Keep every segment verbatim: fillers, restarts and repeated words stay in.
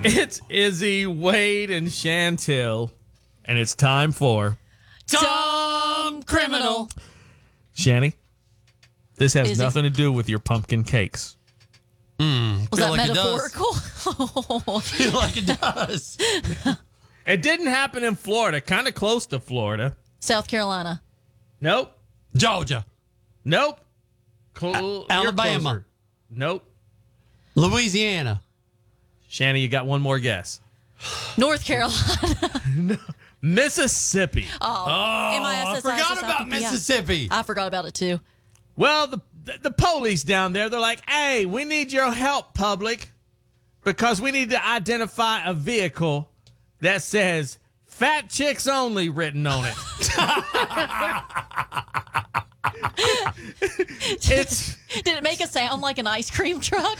It's Izzy, Wade, and Chantil, and it's time for Dumb Criminal. Shanny. This has Izzy. nothing to do with your pumpkin cakes. Was Feel that like it does. metaphorical? Feel like it does. It didn't happen in Florida, kind of close to Florida. South Carolina. Nope. Georgia. Nope. Cl- A- you're Alabama. closer. Nope. Louisiana. Shanny, you got one more guess. North Carolina. Mississippi. Oh, M I S S I S S I P P I. Forgot about Mississippi. I forgot about it too. Well, the, the the police down there, they're like, hey, we need your help, public, because we need to identify a vehicle that says fat chicks only written on it. It's Did it make it sound like an ice cream truck?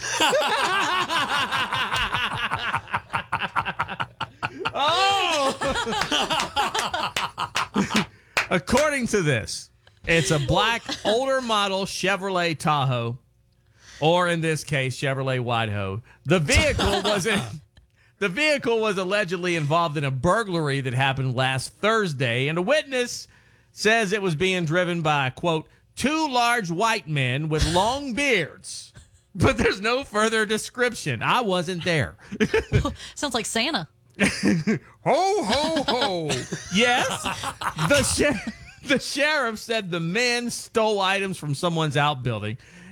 according to this, it's a black older model Chevrolet Tahoe, or in this case, Chevrolet Whitehoe. The vehicle was in, the vehicle was allegedly involved in a burglary that happened last Thursday, and a witness says it was being driven by, quote, two large white men with long beards. But there's no further description. I wasn't there. Sounds like Santa. Ho, ho, ho. Yes, the, sher- the sheriff said the men stole items from someone's outbuilding.